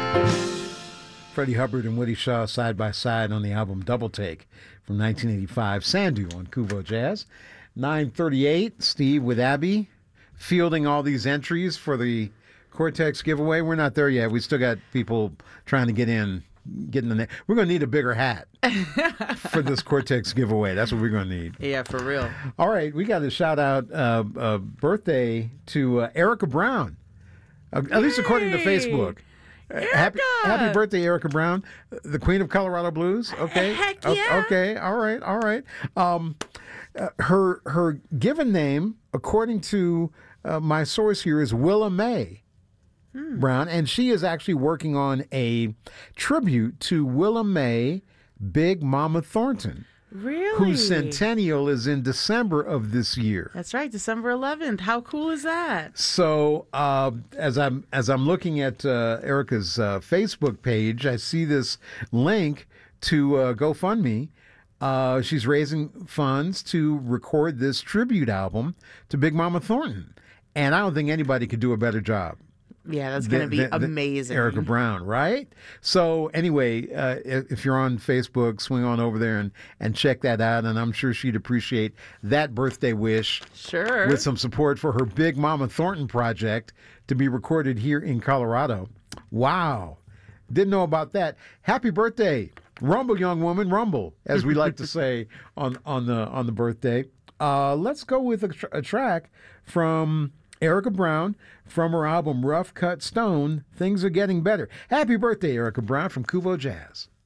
Freddie Hubbard and Woody Shaw side by side on the album Double Take from 1985, Sandu on Kuvo Jazz. 9:38, Steve with Abby, fielding all these entries for the Cortex giveaway. We're not there yet. We still got people trying to get in the. We're going to need a bigger hat for this Cortex giveaway. That's what we're going to need. Yeah, for real. All right, we got to shout out birthday to Erica Brown, at least according to Facebook. Happy birthday, Erica Brown, the Queen of Colorado Blues. Okay, heck yeah. Okay, all right. Her given name, according to my source here, is Willa Mae Brown, and she is actually working on a tribute to Willa Mae, Big Mama Thornton. Really? Whose centennial is in December of this year. That's right, December 11th. How cool is that? So as I'm looking at Erica's Facebook page, I see this link to GoFundMe. She's raising funds to record this tribute album to Big Mama Thornton, and I don't think anybody could do a better job. Yeah, that's going to be amazing. Erica Brown, right? So anyway, if you're on Facebook, swing on over there and check that out. And I'm sure she'd appreciate that birthday wish. Sure. With some support for her Big Mama Thornton project to be recorded here in Colorado. Wow. Didn't know about that. Happy birthday. Rumble, young woman. Rumble, as we like to say on the birthday. Let's go with a track from Erica Brown from her album Rough Cut Stone, Things Are Getting Better. Happy birthday, Erica Brown from Kuvo Jazz.